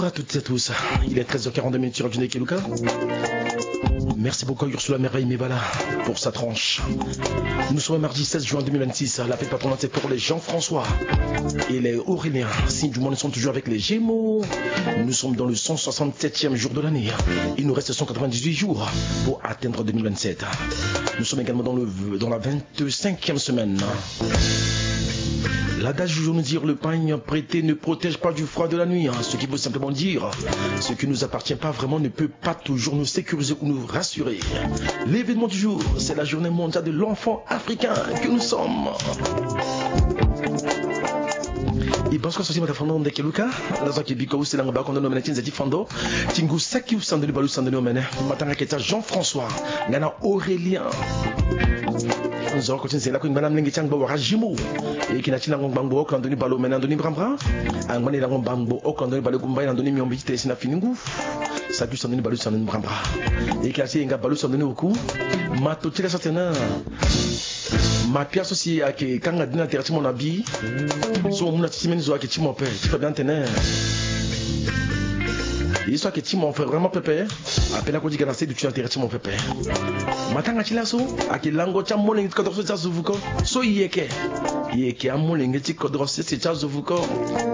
Bonjour à toutes et à tous. Il est 13h42 sur Abdine Keluka. Merci beaucoup Ursula Merveille Mebala pour sa tranche. Nous sommes mardi 16 juin 2026. La fête patronale c'est pour les Jean-François et les Auréliens. Signes du mois, nous sommes toujours avec les Gémeaux. Nous sommes dans le 167e jour de l'année. Il nous reste 198 jours pour atteindre 2027. Nous sommes également dans la 25e semaine. L'adage du jour nous dit le pain prêté ne protège pas du froid de la nuit. Ce qui veut simplement dire ce qui ne nous appartient pas vraiment ne peut pas toujours nous sécuriser ou nous rassurer. L'événement du jour, c'est la journée mondiale de l'enfant africain que nous sommes. Et parce que ceci m'a fait de Keluka, la zone qui biko c'est la ngaba qu'on a nommé Tinzati Fando, Tingu Saki ou Sandeli Balou Sandeli Omene, Matanga Keta Jean-François, Gana Aurélien. Nous allons continuer là que madame Lengichang Bawara Jimo et qui n'a pas de bambo au candoni balo maintenant doni brambra en mani la bambo au candoni balo gumba en doni miombi tesina finingu ça du sandoni balo sandoni brambra et qui a été un balo sandoni au cou ma totila certainement ma pièce aussi à que quand a dina terre mon habit so mon atime zo à que tu mon père tu fais bien tenir et soit que tu m'en fais vraiment pépé appelle à quoi dire que tu intéresse mon pépé matanga chilaso akilango cha molengi kodroso cha zuvuko so yeke amolengi chi kodroso cha zuvuko